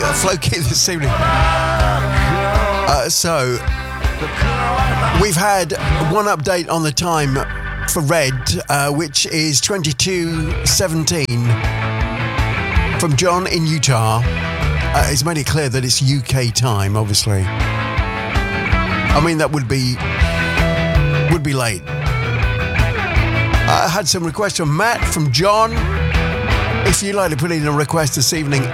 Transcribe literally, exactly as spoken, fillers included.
uh, Floki this evening. Uh, so, we've had one update on the time for Red, uh, which is twenty-two seventeen from John in Utah. Uh, it's made it clear that it's U K time, obviously. I mean, that would be would be late. I had some requests from Matt, from John. If you'd like to put in a request this evening,